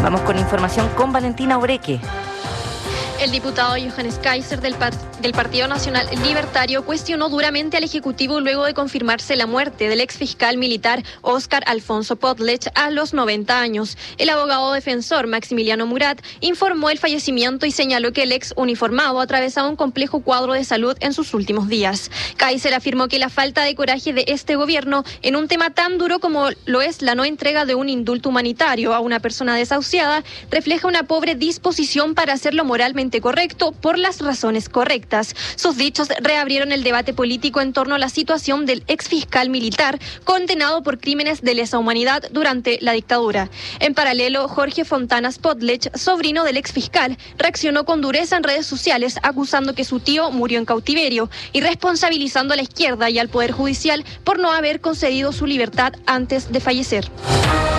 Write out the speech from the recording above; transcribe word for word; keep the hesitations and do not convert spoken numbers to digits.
Vamos con información con Valentina Obreque. El diputado Johannes Kaiser del, par del Partido Nacional Libertario cuestionó duramente al Ejecutivo luego de confirmarse la muerte del exfiscal militar Óscar Alfonso Podlech a los noventa años. El abogado defensor Maximiliano Murat informó el fallecimiento y señaló que el ex uniformado atravesaba un complejo cuadro de salud en sus últimos días. Kaiser afirmó que la falta de coraje de este gobierno en un tema tan duro como lo es la no entrega de un indulto humanitario a una persona desahuciada refleja una pobre disposición para hacerlo moralmente correcto por las razones correctas. Sus dichos reabrieron el debate político en torno a la situación del exfiscal militar condenado por crímenes de lesa humanidad durante la dictadura. En paralelo, Jorge Fontanas Podlech, sobrino del exfiscal, reaccionó con dureza en redes sociales acusando que su tío murió en cautiverio y responsabilizando a la izquierda y al Poder Judicial por no haber concedido su libertad antes de fallecer.